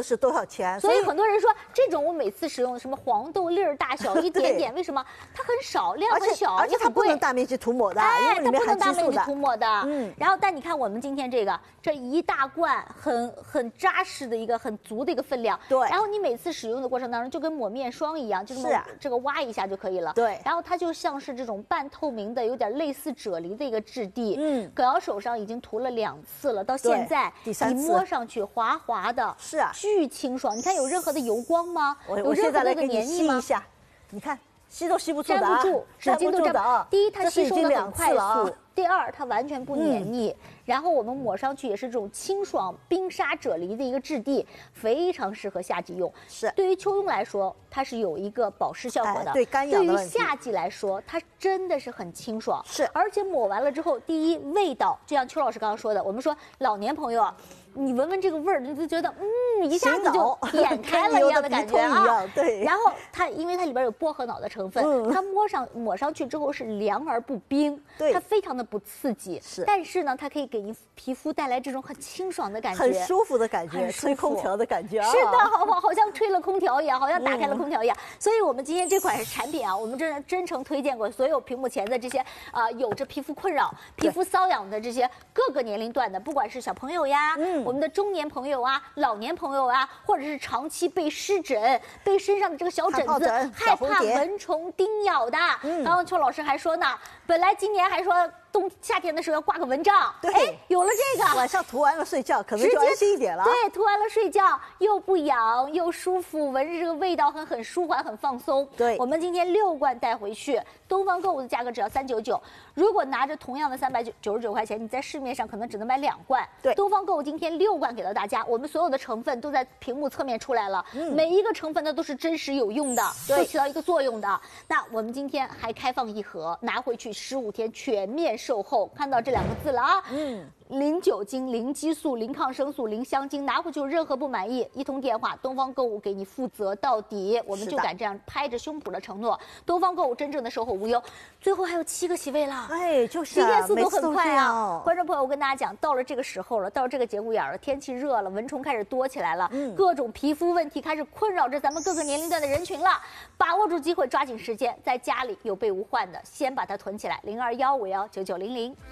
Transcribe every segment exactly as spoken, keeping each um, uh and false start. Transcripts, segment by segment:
的是多少钱。 所以很多人说，这种我每次使用什么黄豆粒儿大小一点点，为什么它很少，量很小， 而且它不能大面积涂抹的， 哎， 因为里面含激素的。 它不能大面积涂抹的。嗯。然后，但你看我们今天这个，这一大罐很很扎实的一个很足的一个分量。 对。 然后你每次使用的过程当中，就跟抹面霜一样，就这么这个挖一下就可以了。 对。 然后它就像是这种半透明的，有点类似啫喱的一个质地。嗯。搁到手上已经涂了两次了，到现在第三次你摸上去滑滑的， 是啊， 巨清爽。你看有任何的油光吗？ 我有任何的黏腻吗？ 吸一下，你看吸都吸不住的， 粘不住，纸巾都粘不住。第一，它吸收的很快速。第二，它完全不黏腻，嗯、然后我们抹上去也是这种清爽冰沙啫喱的一个质地，非常适合夏季用。 是， 对于秋冬来说，它是有一个保湿效果的。 哎、对干痒的问题。 对于夏季来说，它真的是很清爽。 是， 而且抹完了之后，第一味道，就像邱老师刚刚说的，我们说老年朋友啊。你闻闻这个味儿，你就觉得嗯，一下子就点开了一样的感觉啊。 对。 然后它因为它里边有薄荷脑的成分，嗯、它摸上抹上去之后是凉而不冰， 对， 它非常的不刺激。 是。 但是呢，它可以给你皮肤带来这种很清爽的感觉， 很舒服的感觉，吹空调的感觉啊。 是的，好好好像吹了空调一样，好像打开了空调一样。嗯、所以我们今天这款产品啊，我们真的真诚推荐过所有屏幕前的这些啊、呃、有着皮肤困扰、皮肤瘙痒的这些各个年龄段的，不管是小朋友呀，嗯，我们的中年朋友。朋友啊，老年朋友啊，或者是长期被湿疹、被身上的这个小疹子害怕蚊虫叮咬的。嗯，刚刚邱老师还说呢，本来今年还说冬夏天的时候要挂个蚊帐， 对， 哎，有了这个， 晚上涂完了睡觉，可能就安心一点了。 对，涂完了睡觉又不痒又舒服，闻着这个味道很很舒缓、很放松。 对， 我们今天六罐带回去，东方购物的价格只要三九九。如果拿着同样的三百九十九块钱，你在市面上可能只能买两罐。 对， 东方购物今天六罐给到大家，我们所有的成分都在屏幕侧面出来了，嗯、每一个成分呢都是真实有用的，会起到一个作用的。那我们今天还开放一盒，拿回去十五天全面售后，看到这两个字了啊，嗯。零酒精、零激素、零抗生素、零香精，拿回去有任何不满意，一通电话，东方购物给你负责到底。我们就敢这样拍着胸脯的承诺，东方购物真正的售后无忧。最后还有七个洗胃了， 哎，就是、 洗店速度很快啊！观众朋友，我跟大家讲，到了这个时候了，到了这个节骨眼了，天气热了，蚊虫开始多起来了，嗯，各种皮肤问题开始困扰着咱们各个年龄段的人群了。把握住机会，抓紧时间，在家里有备无患的，先把它囤起来。零二幺五幺九九零零。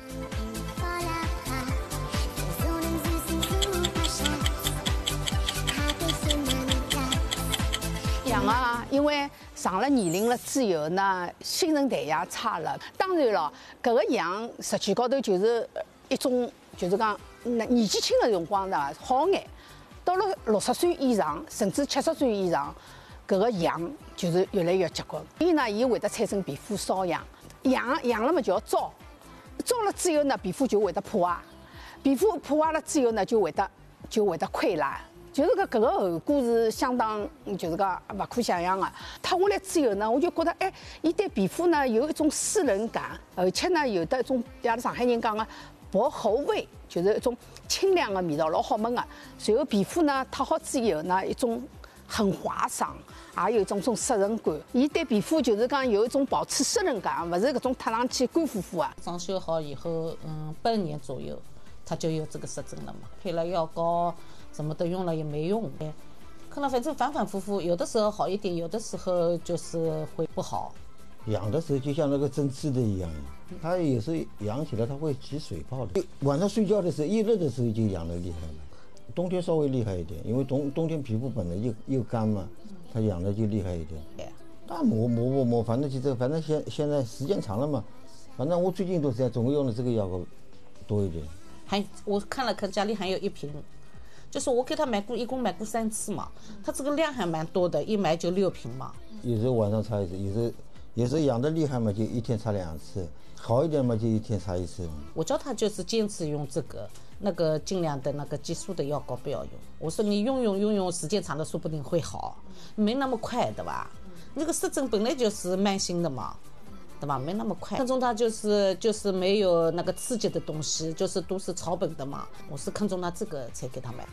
养啊，因为上了年龄了之后呢，新陈代谢差了。当然了，搿个养实际高头就是一种，就是讲年纪轻的辰光呢好眼，到了六十岁以上，甚至七十岁以上，搿个养就是越来越结棍。所以呢，伊会得产生皮肤瘙痒，痒痒了嘛就要招，招了之后呢，皮肤就会得破坏，皮肤破坏了之后呢，就会得就会得溃烂。就是个搿个后果是相当，就是讲勿可想象的。脱下来之后呢，我就觉得，哎，伊对皮肤呢有一种湿润感，而且呢有的一种，阿拉上海人讲的薄荷味，就是一种清凉的味道，老好闻的。随后皮肤呢脱好之后呢，一种很滑爽，也有一种种湿润感。伊对皮肤就是讲有一种保持湿润感，勿是搿种脱上去干乎乎啊。 装修好以后，嗯，半年左右，它就有这个湿疹了嘛，配了药膏。什么都用了也没用，可能反正反反复复，有的时候好一点，有的时候就是会不好。 痒的时候就像那个针刺的一样，它有时候痒起来它会起水泡的。晚上睡觉的时候一热的时候就痒得厉害了，冬天稍微厉害一点，因为冬冬天皮肤本来又又干嘛，它痒的就厉害一点。那抹抹抹抹，反正就这，反正现现在时间长了嘛，反正我最近都是这样，总共用的这个药膏多一点。 还我看了看，家里还有一瓶。就是我给他买过，一共买过三次嘛，他这个量还蛮多的，一买就六瓶嘛。 有时候晚上擦一次，有时候有时候痒得厉害嘛，就一天擦两次；好一点嘛，就一天擦一次。 我叫他就是坚持用这个，那个尽量的那个激素的药膏不要用。我说你用用用用，时间长了说不定会好，没那么快的吧？那个湿疹本来就是慢性的嘛。对吧？没那么快。看中它就是就是没有那个刺激的东西，就是都是草本的嘛。我是看中它这个才给他买。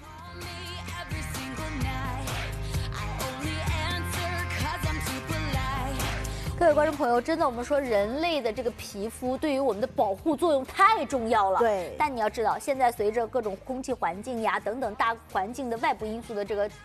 各位观众朋友，真的，我们说人类的这个皮肤对于我们的保护作用太重要了。 对。 但你要知道，现在随着各种空气环境呀等等大环境的外部因素的这个